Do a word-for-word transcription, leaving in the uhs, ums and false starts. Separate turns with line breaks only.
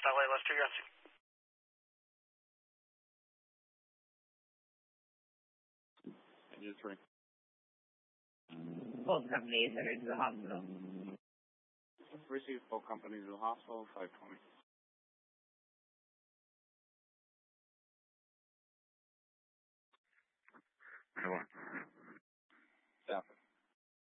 L A Lester Yossi.
I just ring.
Both companies are to the hospital.
Receive both companies to the hospital, five twenty.
Hello.